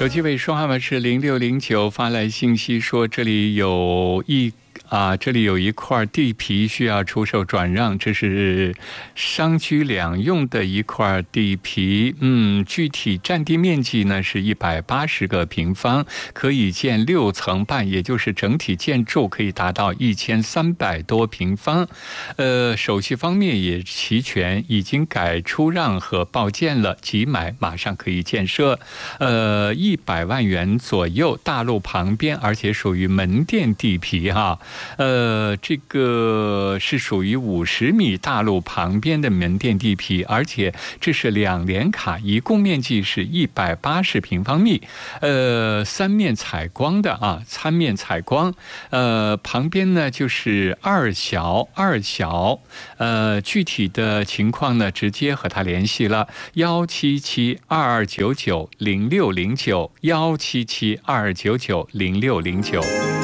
手机尾数号码是0609，发来信息说这里有一块地皮需要出售转让，这是商居两用的一块地皮，具体占地面积呢是180个平方，可以建6层半，也就是整体建筑可以达到1300多平方。手续方面也齐全，已经改出让和报建了，即买马上可以建设。100万元左右，大路旁边，而且属于门店地皮哈。这个是属于50米大路旁边的门店地皮，而且这是2联卡，一共面积是180平方米。3面采光的啊，3面采光。旁边呢就是二小，具体的情况呢直接和他联系了，17722990609，17722990609。